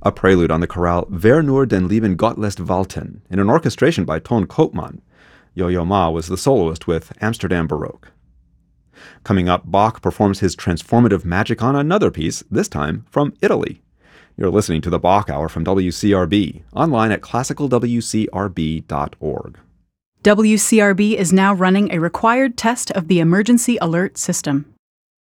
a prelude on the chorale Wer nur den lieben Gott lässt walten, in an orchestration by Ton Koopman. Yo-Yo Ma was the soloist with Amsterdam Baroque. Coming up, Bach performs his transformative magic on another piece, this time from Italy. You're listening to the Bach Hour from WCRB, online at classicalwcrb.org. WCRB is now running a required test of the emergency alert system.